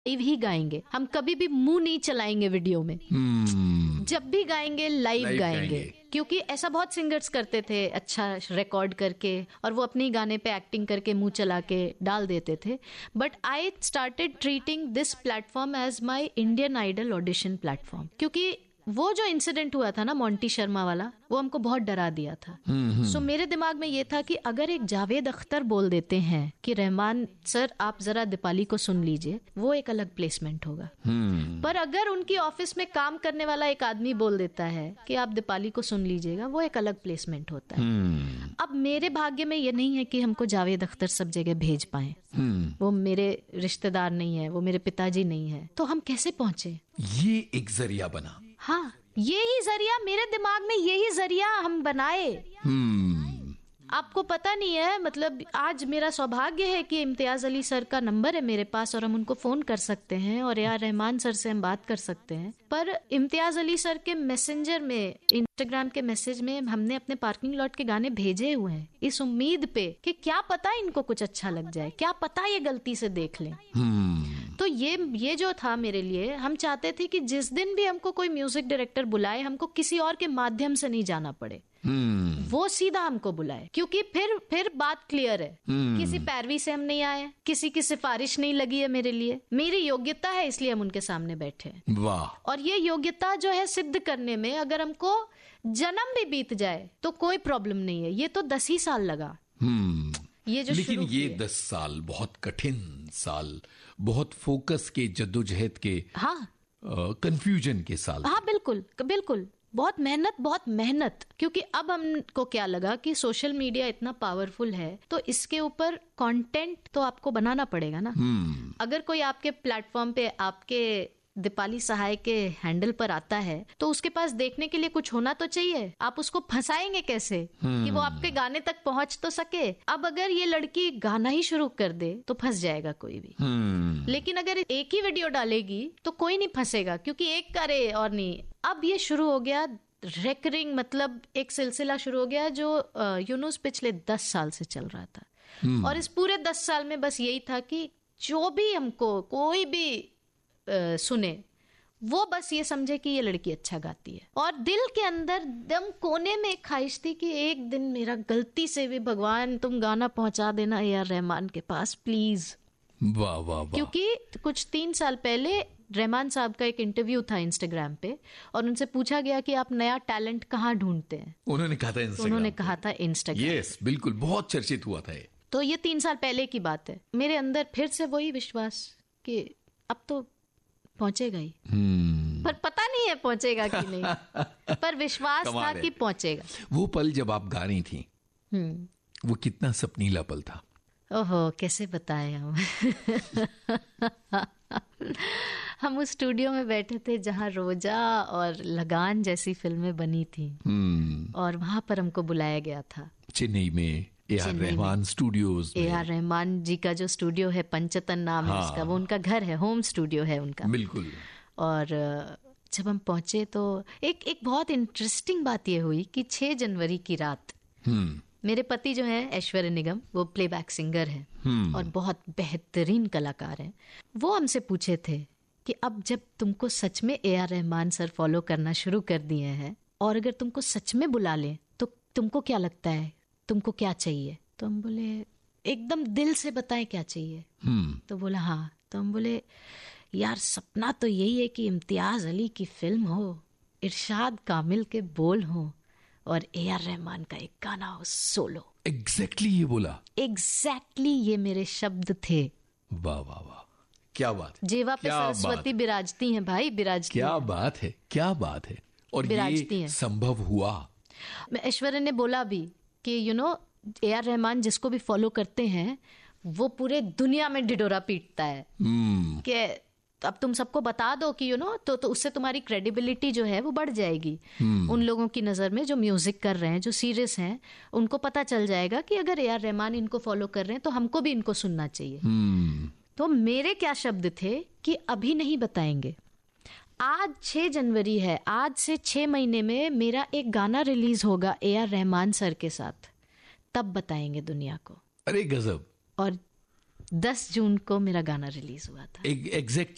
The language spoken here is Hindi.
लाइव ही गाएंगे, हम कभी भी मुंह नहीं चलाएंगे वीडियो में। जब भी गाएंगे लाइव गाएंगे, क्योंकि ऐसा बहुत सिंगर्स करते थे, अच्छा रिकॉर्ड करके और वो अपने गाने पे एक्टिंग करके मुंह चला के डाल देते थे। But I started treating this platform as my Indian idol audition platform, क्योंकि वो जो इंसिडेंट हुआ था ना मोंटी शर्मा वाला, वो हमको बहुत डरा दिया था। सो मेरे दिमाग में ये था कि अगर एक जावेद अख्तर बोल देते हैं कि रहमान सर आप जरा दीपाली को सुन लीजिए, वो एक अलग प्लेसमेंट होगा। पर अगर उनकी ऑफिस में काम करने वाला एक आदमी बोल देता है कि आप दीपाली को सुन लीजिएगा, वो एक अलग प्लेसमेंट होता है। अब मेरे भाग्य में ये नहीं है कि हमको जावेद अख्तर सब जगह भेज पाए, वो मेरे रिश्तेदार नहीं है, वो मेरे पिताजी नहीं है, तो हम कैसे पहुंचे? ये एक जरिया बना। हाँ, यही जरिया मेरे दिमाग में, यही जरिया हम बनाए। आपको पता नहीं है, मतलब आज मेरा सौभाग्य है कि इम्तियाज अली सर का नंबर है मेरे पास और हम उनको फोन कर सकते हैं और यार रहमान सर से हम बात कर सकते हैं। पर इम्तियाज अली सर के मैसेंजर में, इंस्टाग्राम के मैसेज में हमने अपने पार्किंग लॉट के गाने भेजे हुए हैं इस उम्मीद पे कि क्या पता इनको कुछ अच्छा लग जाए, क्या पता ये गलती से देख लें। तो ये जो था मेरे लिए, हम चाहते थे कि जिस दिन भी हमको कोई म्यूजिक डायरेक्टर बुलाए, हमको किसी और के माध्यम से नहीं जाना पड़े, वो सीधा हमको बुलाए, क्योंकि फिर बात क्लियर है। किसी पैरवी से हम नहीं आए, किसी की सिफारिश नहीं लगी है मेरे लिए, मेरी योग्यता है इसलिए हम उनके सामने बैठे। वाह। और ये योग्यता जो है सिद्ध करने में अगर हमको जन्म भी बीत जाए तो कोई प्रॉब्लम नहीं है। ये तो 10 ही साल लगा। ये जो लेकिन ये 10 साल बहुत कठिन साल, बहुत फोकस के, जद्दोजहद के, हाँ, कंफ्यूजन के साल। हाँ बिल्कुल बिल्कुल, बहुत मेहनत, क्योंकि अब हमको क्या लगा कि सोशल मीडिया इतना पावरफुल है तो इसके ऊपर कंटेंट तो आपको बनाना पड़ेगा ना। अगर कोई आपके प्लेटफॉर्म पे आपके दीपाली सहाय के हैंडल पर आता है तो उसके पास देखने के लिए कुछ होना तो चाहिए। आप उसको फंसाएंगे कैसे कि वो आपके गाने तक पहुंच तो सके। अब अगर ये लड़की गाना ही शुरू कर दे तो फंस जाएगा कोई भी। लेकिन अगर एक ही वीडियो डालेगी तो कोई नहीं फंसेगा, क्योंकि एक करे और नहीं। अब ये शुरू हो गया रेकरिंग, मतलब एक सिलसिला शुरू हो गया जो यूनुस पिछले 10 साल से चल रहा था। और इस पूरे 10 साल में बस यही था कि जो भी हमको कोई भी सुने वो बस ये समझे कि ये लड़की अच्छा गाती है। और दिल के अंदर दम कोने में एक ख्वाहिश थी कि एक दिन मेरा गलती से भी भगवान तुम गाना पहुंचा देना यार रहमान के पास प्लीज। वाह वाह वाह। क्योंकि कुछ 3 साल पहले रहमान साहब का एक इंटरव्यू था इंस्टाग्राम पे और उनसे पूछा गया कि आप नया टैलेंट कहाँ ढूंढते हैं। उन्होंने कहा था इंस्टाग्राम। यस बिल्कुल, बहुत चर्चित हुआ था ये। तो ये 3 साल पहले की बात है। मेरे अंदर फिर से वही विश्वास कि अब तो पहुंचेगा ही। पर पता नहीं है पहुंचेगा कि नहीं, पर विश्वास था कि पहुंचेगा। वो पल जब आप गा रही थी, वो कितना सपनीला पल था। ओहो, कैसे बताए हम। हम उस स्टूडियो में बैठे थे जहां रोजा और लगान जैसी फिल्में बनी थी और वहां पर हमको बुलाया गया था चेन्नई में AR. Rahman studios. AR. Rahman जी का जो स्टूडियो है, पंचतन नाम है उसका, वो उनका घर है, होम स्टूडियो है उनका। बिल्कुल। और जब हम पहुंचे तो एक बहुत इंटरेस्टिंग बात ये हुई कि 6 जनवरी की रात मेरे पति जो है ऐश्वर्य निगम, वो प्लेबैक सिंगर है और बहुत बेहतरीन कलाकार हैं। वो हमसे पूछे थे कि अब जब तुमको सच में ए.आर. रहमान सर फॉलो करना शुरू कर दिए हैं और अगर तुमको सच में बुला लें तो तुमको क्या लगता है, तुमको क्या चाहिए? तो हम बोले एकदम दिल से बताएं क्या चाहिए। तो बोला हाँ। तो हम बोले यार सपना तो यही है कि इम्तियाज अली की फिल्म हो, इरशाद कामिल के बोल हो और ए.आर. रहमान का एक गाना हो सोलो। एग्जैक्टली ये बोला। एग्जैक्टली ये मेरे शब्द थे। वाह वाह वाह, क्या बात है। जेवा पे सरस्वती बिराजती हैं भाई, बिराजती। क्या बात है, क्या बात है। और ये संभव हुआ। ऐश्वर्य ने बोला भी कि ए.आर. रहमान जिसको भी फॉलो करते हैं वो पूरे दुनिया में ढिढोरा पीटता है कि अब तुम सबको बता दो कि तो उससे तुम्हारी क्रेडिबिलिटी जो है वो बढ़ जाएगी। उन लोगों की नजर में जो म्यूजिक कर रहे हैं, जो सीरियस हैं, उनको पता चल जाएगा कि अगर ए.आर. रहमान इनको फॉलो कर रहे हैं तो हमको भी इनको सुनना चाहिए। तो मेरे क्या शब्द थे कि अभी नहीं बताएंगे। आज 6 जनवरी है, आज से 6 महीने में मेरा एक गाना रिलीज होगा ए.आर. रहमान सर के साथ, तब बताएंगे दुनिया को। अरे गजब। और 10 जून को मेरा गाना रिलीज हुआ था। एग्जैक्ट